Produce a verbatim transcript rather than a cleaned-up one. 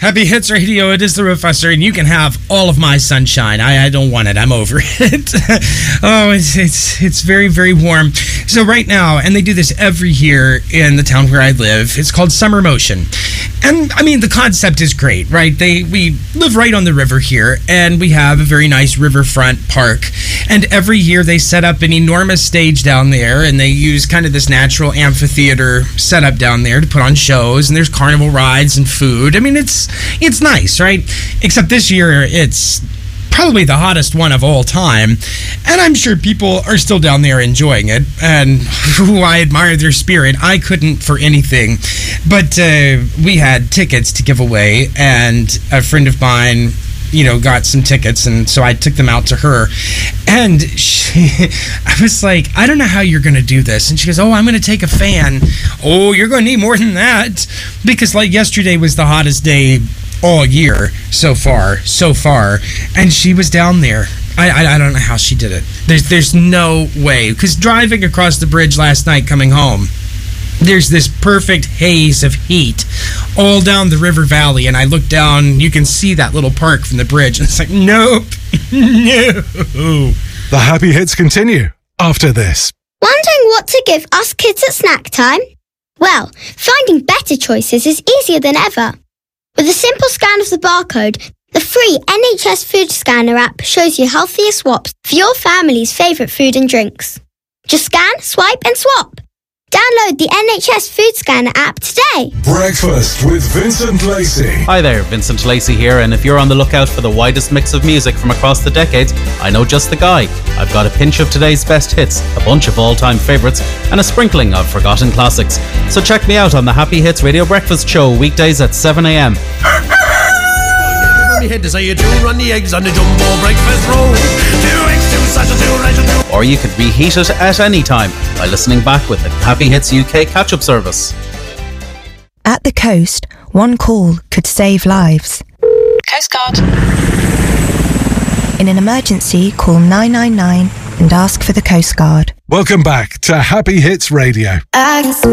Happy Hits Radio, it is the Roofuster, and you can have all of my sunshine. I, I don't want it. I'm over it. oh, it's, it's it's very, very warm. So right now, and they do this every year in the town where I live, it's called Summer Motion. And, I mean, the concept is great, right? They We live right on the river here, and we have a very nice riverfront park. And every year they set up an enormous stage down there, and they use kind of this natural amphitheater setup down there to put on shows, and there's carnival rides and food. I mean, it's it's nice, right? Except this year, it's probably the hottest one of all time, and I'm sure people are still down there enjoying it, and ooh, I admire their spirit. I couldn't for anything, but uh, we had tickets to give away, and a friend of mine, you know, got some tickets, and so I took them out to her, and she, I was like, I don't know how you're going to do this, and she goes, oh, I'm going to take a fan. Oh, you're going to need more than that, because like yesterday was the hottest day all year so far, so far, and she was down there. I, I, I don't know how she did it. There's, there's no way, because driving across the bridge last night coming home, there's this perfect haze of heat all down the river valley, and I look down, you can see that little park from the bridge, and it's like, nope, no. The Happy Hits continue after this. Wondering what to give us kids at snack time? Well, finding better choices is easier than ever. With a simple scan of the barcode, the free N H S Food Scanner app shows you healthier swaps for your family's favourite food and drinks. Just scan, swipe and swap. Download the N H S Food Scanner app today. Breakfast with Vincent Lacey. Hi there, Vincent Lacey here, and if you're on the lookout for the widest mix of music from across the decades, I know just the guy. I've got a pinch of today's best hits, a bunch of all-time favourites, and a sprinkling of forgotten classics. So check me out on the Happy Hits Radio Breakfast Show, weekdays at seven a.m. Or you could reheat it at any time by listening back with the Happy Hits U K catch-up service. At the coast, one call could save lives. Coast Guard. In an emergency, call nine nine nine and ask for the Coast Guard. Welcome back to Happy Hits Radio. I